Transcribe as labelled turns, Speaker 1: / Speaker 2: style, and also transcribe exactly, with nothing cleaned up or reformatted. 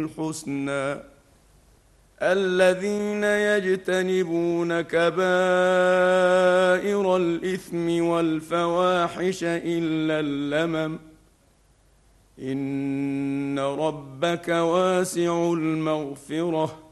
Speaker 1: الحسنى الذين يجتنبون كبائر الإثم والفواحش إلا اللمم إن ربك واسع المغفرة